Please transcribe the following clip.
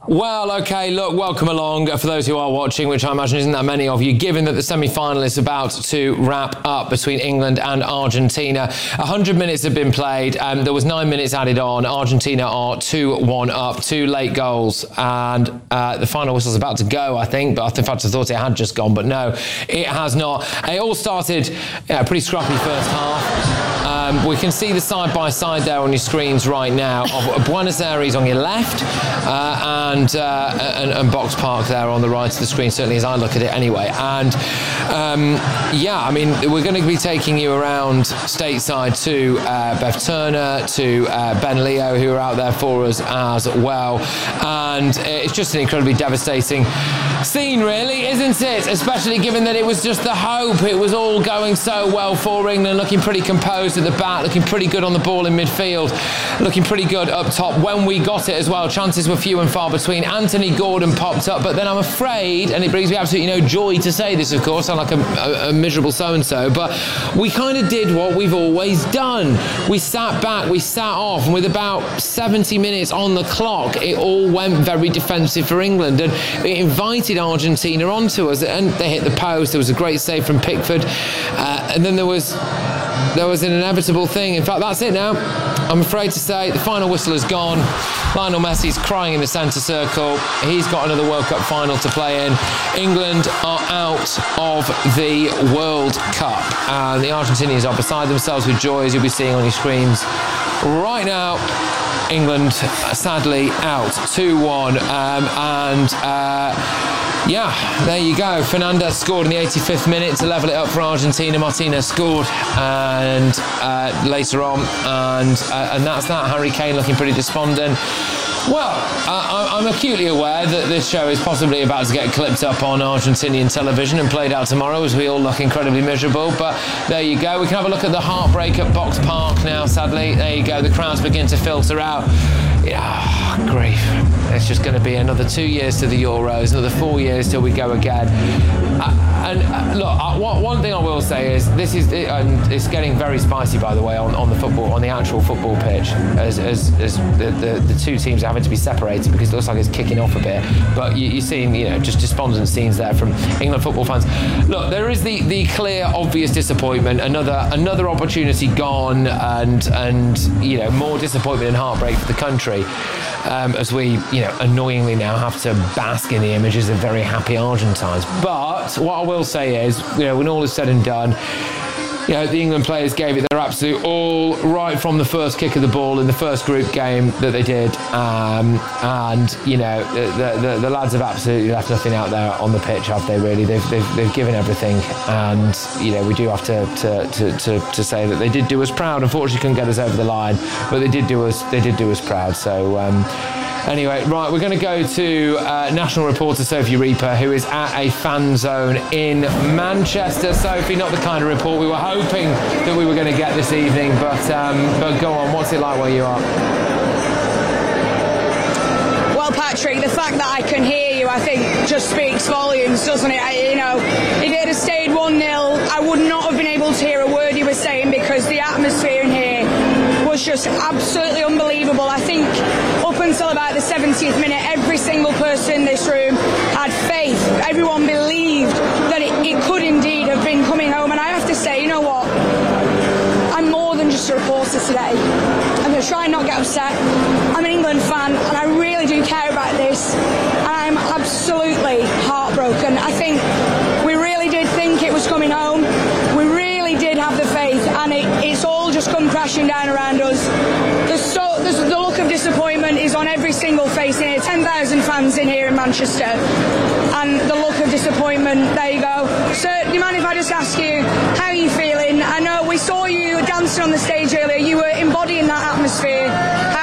Well, okay, look, welcome along for those who are watching, which I imagine isn't that many of you, given that the semi-final is about to wrap up between England and Argentina. 100 minutes have been played. There was 9 minutes added on. Argentina are 2-1 up, 2 late goals, and the final whistle's about to go, I think, but in fact I thought it had just gone, but no, it has not. It all started a pretty scrappy first half. We can see the side-by-side there on your screens right now of Buenos Aires on your left and Box Park there on the right of the screen, certainly as I look at it anyway. And yeah, I mean, we're going to be taking you around stateside to Bev Turner, to Ben Leo, who are out there for us as well. And it's just an incredibly devastating scene, really, isn't it? Especially given that it was just the hope. It was all going so well for England, looking pretty composed at the back, looking pretty good on the ball in midfield, looking pretty good up top when we got it as well. Chances were few and far between. Anthony Gordon popped up, but then I'm afraid, and it brings me absolutely no joy to say this, of course, I'm like a miserable so-and-so, but we kind of did what we've always done. We sat back, we sat off, and with about 70 minutes on the clock, it all went very defensive for England, and it invited Argentina onto us, and they hit the post. There was a great save from Pickford, and then there was an inevitable thing. In fact, that's it now. I'm afraid to say the final whistle is gone. Lionel Messi's crying in the centre circle. He's got another World Cup final to play in. England are out of the World Cup. And the Argentinians are beside themselves with joy, as you'll be seeing on your screens right now. England sadly out 2-1. Yeah, there you go. Fernandez scored in the 85th minute to level it up for Argentina. Martinez scored and later on, and that's that. Harry Kane looking pretty despondent. Well, I'm acutely aware that this show is possibly about to get clipped up on Argentinian television and played out tomorrow as we all look incredibly miserable, but there you go. We can have a look at the heartbreak at Box Park now, sadly. There you go, the crowds begin to filter out. Yeah, grief. It's just going to be another 2 years to the Euros, another 4 years till we go again. Look, one thing I will say is it's getting very spicy, by the way, on the football, on the actual football pitch, as the two teams are having to be separated because it looks like it's kicking off a bit. But you're seeing, just despondent scenes there from England football fans. Look, there is the clear, obvious disappointment. Another opportunity gone, and more disappointment and heartbreak for the country. As we, annoyingly now have to bask in the images of very happy Argentines. But what I will say is, when all is said and done, the England players gave it their absolute all right from the first kick of the ball in the first group game that they did. The lads have absolutely left nothing out there on the pitch, have they? Really, they've given everything, and we do have to say that they did do us proud. Unfortunately, couldn't get us over the line, but they did do us proud. So. Anyway, right, we're going to go to national reporter Sophie Reaper, who is at a fan zone in Manchester. Sophie, not the kind of report we were hoping that we were going to get this evening, but go on, what's it like where you are? Well, Patrick, the fact that I can hear you, I think, just speaks volumes, doesn't it? If it had stayed 1-0, I would not have been able to hear a word you were saying because the atmosphere in here was just absolutely unbelievable. I think up until about the 70th minute, every single person in this room had faith. Everyone believed that it could indeed have been coming home. And I have to say, you know what? I'm more than just a reporter today. I'm going to try and not get upset. I'm an England fan and I really do care about this. And I'm absolutely heartbroken. I think we really did think it was coming home. We really did have the faith, and it's all just come crashing down around us. The look of disappointment is on every single face in here. 10,000 fans in here in Manchester, and the look of disappointment, there you go. Sir, do you mind if I just ask you, how are you feeling? I know we saw you dancing on the stage earlier. You were embodying that atmosphere.